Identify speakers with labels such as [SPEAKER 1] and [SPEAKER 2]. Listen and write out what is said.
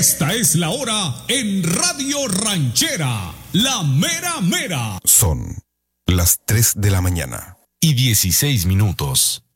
[SPEAKER 1] Esta es la hora en Radio Ranchera, la mera mera.
[SPEAKER 2] Son las 3 de la mañana y 16 minutos.